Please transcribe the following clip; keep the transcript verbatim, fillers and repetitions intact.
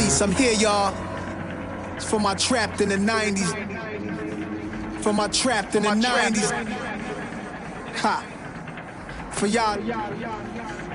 piece. I'm here, y'all. It's for my trapped in the nineties. For my trapped in the nineties. Ha. For y'all.